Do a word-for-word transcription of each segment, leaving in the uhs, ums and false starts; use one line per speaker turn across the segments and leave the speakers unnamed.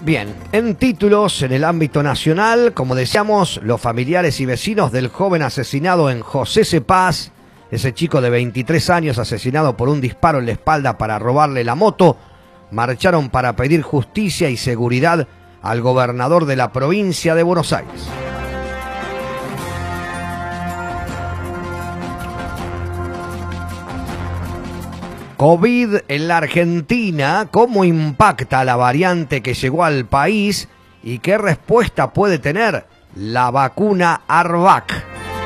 Bien, en títulos en el ámbito nacional, como decíamos, los familiares y vecinos del joven asesinado en José Cepaz, ese chico de veintitrés años asesinado por un disparo en la espalda para robarle la moto, marcharon para pedir justicia y seguridad al gobernador de la provincia de Buenos Aires. COVID en la Argentina, ¿cómo impacta la variante que llegó al país y qué respuesta puede tener la vacuna ARVAC?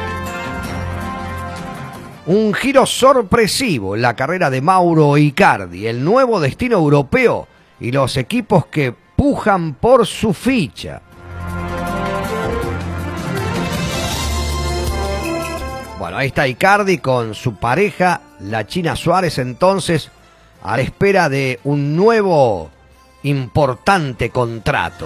Un giro sorpresivo en la carrera de Mauro Icardi, el nuevo destino europeo y los equipos que pujan por su ficha. Bueno, ahí está Icardi con su pareja, la China Suárez, entonces, a la espera de un nuevo importante contrato.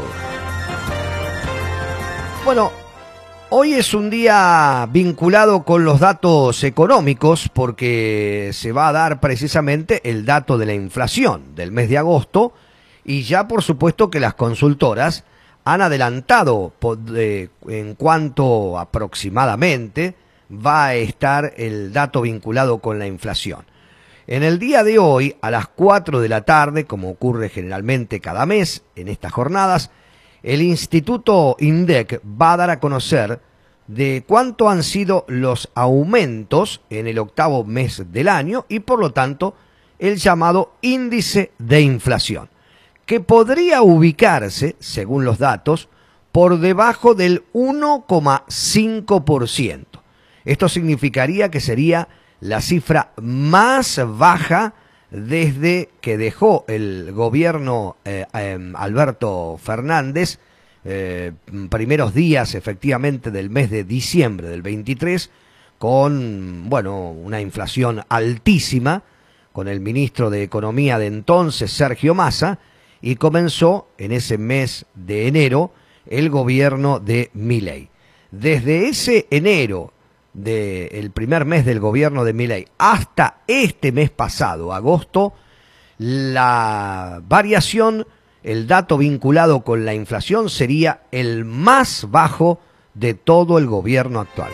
Bueno, hoy es un día vinculado con los datos económicos porque se va a dar precisamente el dato de la inflación del mes de agosto y ya por supuesto que las consultoras han adelantado en cuanto aproximadamente va a estar el dato vinculado con la inflación. En el día de hoy, a las cuatro de la tarde, como ocurre generalmente cada mes en estas jornadas, el Instituto INDEC va a dar a conocer de cuánto han sido los aumentos en el octavo mes del año y, por lo tanto, el llamado índice de inflación, que podría ubicarse, según los datos, por debajo del uno coma cinco por ciento. Esto significaría que sería la cifra más baja desde que dejó el gobierno eh, eh, Alberto Fernández, eh, primeros días efectivamente del mes de diciembre del veintitrés, con bueno una inflación altísima, con el ministro de Economía de entonces, Sergio Massa, y comenzó en ese mes de enero el gobierno de Milei. Desde ese enero del primer mes del gobierno de Milei hasta este mes pasado, agosto, la variación, el dato vinculado con la inflación sería el más bajo de todo el gobierno actual.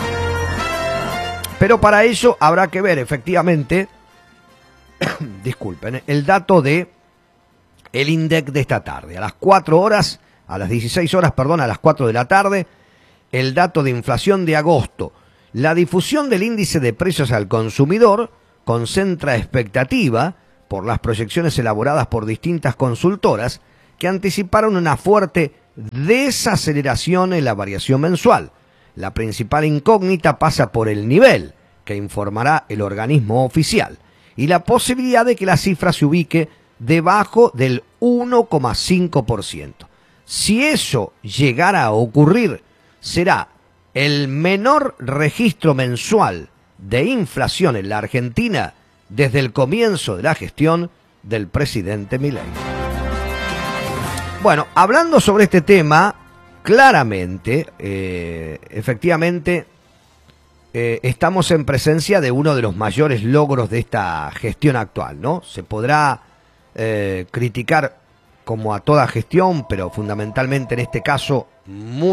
Pero para ello habrá que ver efectivamente, disculpen, el dato de el INDEC de esta tarde. A las cuatro horas, a las dieciséis horas, perdón, a las cuatro de la tarde, el dato de inflación de agosto. La difusión del índice de precios al consumidor concentra expectativa por las proyecciones elaboradas por distintas consultoras que anticiparon una fuerte desaceleración en la variación mensual. La principal incógnita pasa por el nivel que informará el organismo oficial y la posibilidad de que la cifra se ubique debajo del uno coma cinco por ciento. Si eso llegara a ocurrir, será el menor registro mensual de inflación en la Argentina desde el comienzo de la gestión del presidente Milei. Bueno, hablando sobre este tema, claramente, eh, efectivamente, eh, estamos en presencia de uno de los mayores logros de esta gestión actual, ¿no? Se podrá eh, criticar como a toda gestión, pero fundamentalmente en este caso, muy